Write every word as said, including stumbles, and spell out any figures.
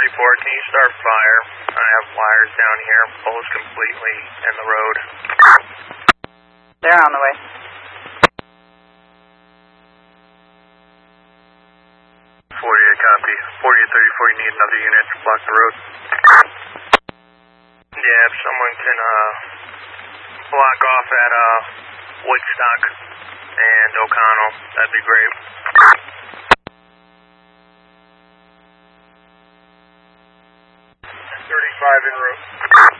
thirty-four, can you start fire? I have wires down here, poles completely in the road. They're on the way. forty-eight, copy. forty-eight thirty-four, you need another unit to block the road. Yeah, if someone can uh, block off at uh, Woodstock and O'Connell, that'd be great. thirty-five en route.